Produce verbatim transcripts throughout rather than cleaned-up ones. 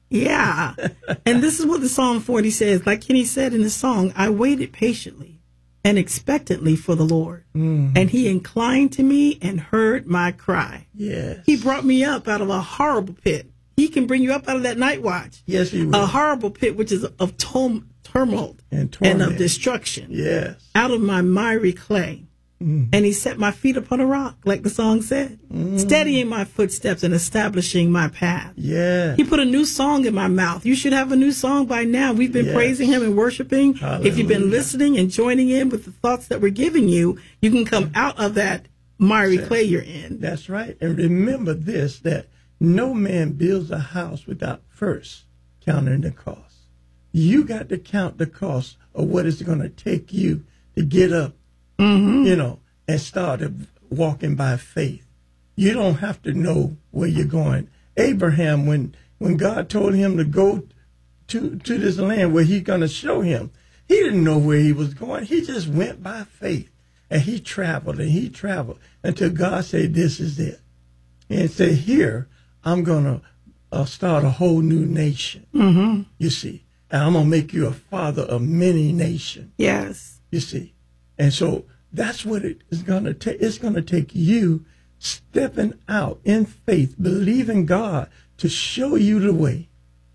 Yeah. And this is what the Psalm forty says. Like Kenny said in the song, I waited patiently and expectantly for the Lord. Mm-hmm. And he inclined to me and heard my cry. Yes. He brought me up out of a horrible pit. He can bring you up out of that night watch. Yes, he will. A horrible pit, which is of tum- tumult and, torment. and of destruction. Yes. Out of my miry clay. Mm-hmm. And he set my feet upon a rock, like the song said, mm-hmm. steadying my footsteps and establishing my path. Yeah. He put a new song in my mouth. You should have a new song by now. We've been yes. praising him and worshiping. Hallelujah. If you've been listening and joining in with the thoughts that we're giving you, you can come out of that miry clay you're in. That's right. And remember this, that no man builds a house without first counting the cost. You got to count the cost of what it's going to take you to get up, mm-hmm. you know, and start walking by faith. You don't have to know where you're going. Abraham, when when God told him to go to, to this land where he's going to show him, he didn't know where he was going. He just went by faith. And he traveled and he traveled until God said, this is it. And said, here, I'm going to uh, start a whole new nation, mm-hmm. you see. And I'm going to make you a father of many nations. Yes. You see. And so that's what it is going to take. It's going to take you stepping out in faith, believing God to show you the way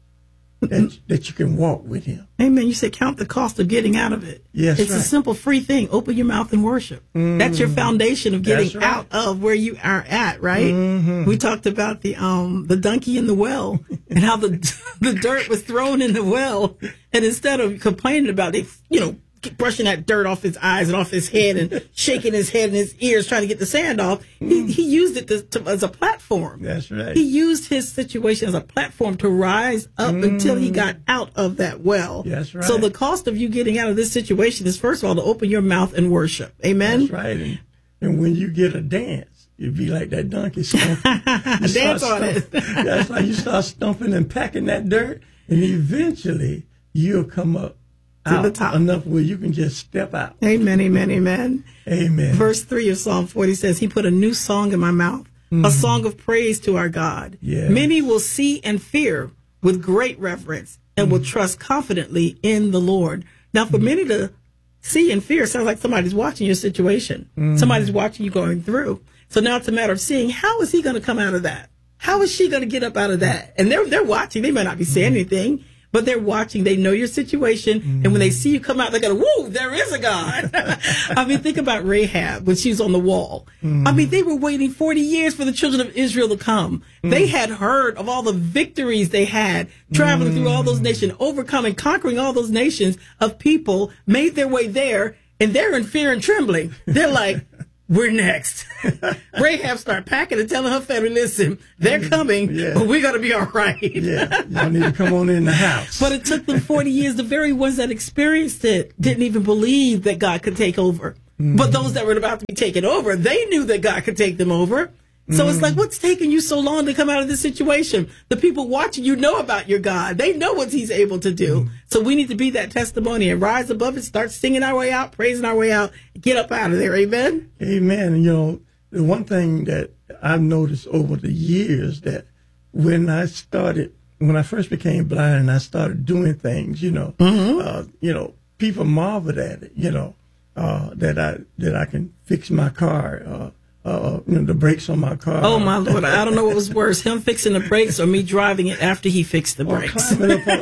that, that you can walk with him. Amen. You said count the cost of getting out of it. Yes, It's right. a simple, free thing. Open your mouth and worship. Mm, that's your foundation of getting right. out of where you are at, right? Mm-hmm. We talked about the um the donkey in the well and how the the dirt was thrown in the well, and instead of complaining about it, you know, brushing that dirt off his eyes and off his head and shaking his head and his ears trying to get the sand off, he, he used it to, to, as a platform. That's right. He used his situation as a platform to rise up mm. until he got out of that well. That's right. So the cost of you getting out of this situation is, first of all, to open your mouth and worship. Amen? That's right. And, and when you get a dance, you'd be like that donkey stumping. Dance on it. That's how you start stumping and packing that dirt, and eventually you'll come up to out the top enough where you can just step out. Amen, amen, amen. Amen. Verse three of Psalm forty says, he put a new song in my mouth, mm-hmm. a song of praise to our God. Yes. Many will see and fear with great reverence and mm-hmm. will trust confidently in the Lord. Now, for mm-hmm. many to see and fear sounds like somebody's watching your situation. Mm-hmm. Somebody's watching you going through. So now it's a matter of seeing, how is he going to come out of that? How is she going to get up out of that? And they're they're watching. They may not be saying mm-hmm. anything, but they're watching. They know your situation. Mm-hmm. And when they see you come out, they're going, whoa, there is a God. I mean, think about Rahab when she was on the wall. Mm-hmm. I mean, they were waiting forty years for the children of Israel to come. Mm-hmm. They had heard of all the victories they had, traveling mm-hmm. through all those nations, overcoming, conquering all those nations of people, made their way there, and they're in fear and trembling. They're like, we're next. Rahab started packing and telling her family, listen, they're coming, yeah. but we're going to be all right. Yeah, y'all need to come on in the house. But it took them forty years. The very ones that experienced it didn't even believe that God could take over. Mm-hmm. But those that were about to be taken over, they knew that God could take them over. So it's like, what's taking you so long to come out of this situation? The people watching you know about your God. They know what he's able to do. Mm-hmm. So we need to be that testimony and rise above it, start singing our way out, praising our way out, get up out of there. Amen? Amen. You know, the one thing that I've noticed over the years that when I started, when I first became blind and I started doing things, you know, mm-hmm. uh, you know, people marveled at it, you know, uh, that I that I can fix my car, uh, Uh, you know, the brakes on my car. Oh, my Lord. I don't know what was worse, him fixing the brakes or me driving it after he fixed the brakes. Or climbing up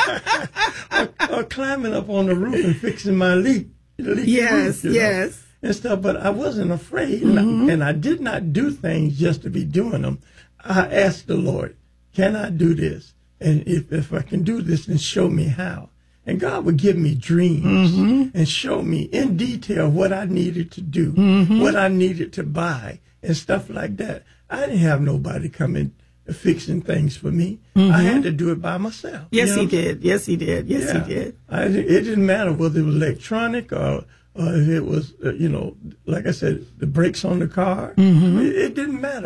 on, or, or climbing up on the roof and fixing my leak. leak yes, roof, yes. Know, and stuff. But I wasn't afraid. Mm-hmm. And, I, and I did not do things just to be doing them. I asked the Lord, can I do this? And if, if I can do this, then show me how. And God would give me dreams mm-hmm. and show me in detail what I needed to do, mm-hmm. what I needed to buy, and stuff like that. I didn't have nobody coming fixing things for me. Mm-hmm. I had to do it by myself. Yes, you know he did. Yes, he did. Yes, yeah. he did. I, it didn't matter whether it was electronic or, or if it was, uh, you know, like I said, the brakes on the car. Mm-hmm. It, it didn't matter.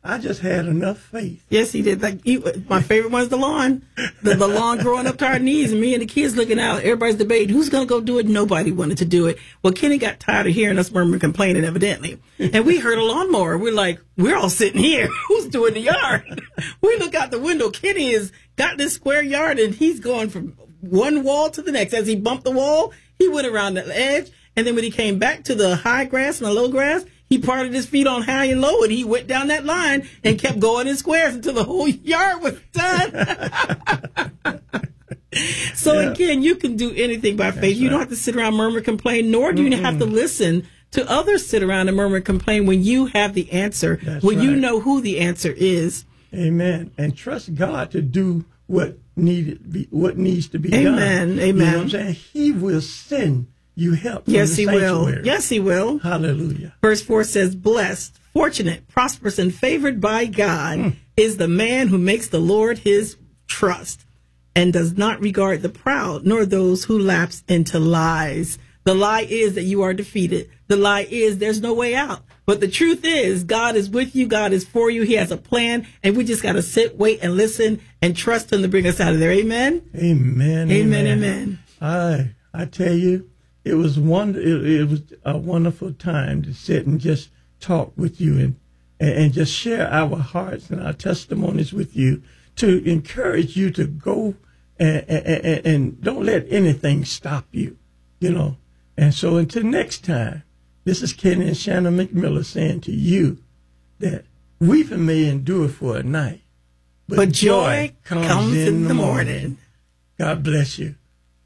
I just had enough faith. Yes, he did. Like he, my favorite one's the lawn, the, the lawn growing up to our knees, and me and the kids looking out. Everybody's debating who's going to go do it. Nobody wanted to do it. Well, Kenny got tired of hearing us murmuring, complaining, evidently, and we heard a lawnmower. We're like, we're all sitting here. Who's doing the yard? We look out the window. Kenny has got this square yard, and he's going from one wall to the next. As he bumped the wall, he went around the edge, and then when he came back to the high grass and the low grass, he parted his feet on high and low, and he went down that line and kept going in squares until the whole yard was done. So yeah. Again, you can do anything by faith. That's you right. don't have to sit around, murmur, complain, nor do you Mm-mm. have to listen to others sit around and murmur, complain when you have the answer, That's when right. you know who the answer is. Amen. And trust God to do what needed, be, what needs to be Amen. done. Amen. Amen. You know what I'm saying? He will send you help. From yes, the he sanctuary. will. Yes, he will. Hallelujah. Verse four says, blessed, fortunate, prosperous, and favored by God mm. is the man who makes the Lord his trust and does not regard the proud, nor those who lapse into lies. The lie is that you are defeated. The lie is there's no way out. But the truth is God is with you. God is for you. He has a plan. And we just got to sit, wait, and listen and trust him to bring us out of there. Amen? Amen. Amen. Amen. I, I tell you, it was one, it, it was a wonderful time to sit and just talk with you and, and just share our hearts and our testimonies with you, to encourage you to go and, and, and don't let anything stop you, you know. And so until next time, this is Kenny and Shannon McMillan saying to you that weeping may endure for a night, but, but joy, joy comes, comes in, in the morning. morning. God bless you.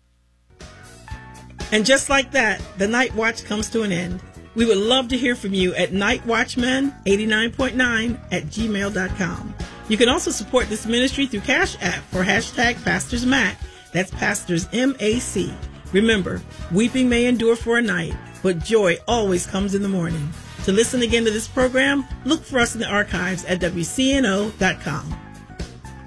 And just like that, the Night Watch comes to an end. We would love to hear from you at nightwatchman eighty-nine point nine at gmail dot com. You can also support this ministry through Cash App for hashtag Pastors Mac. That's Pastors M A C. Remember, weeping may endure for a night, but joy always comes in the morning. To listen again to this program, look for us in the archives at W C N O dot com.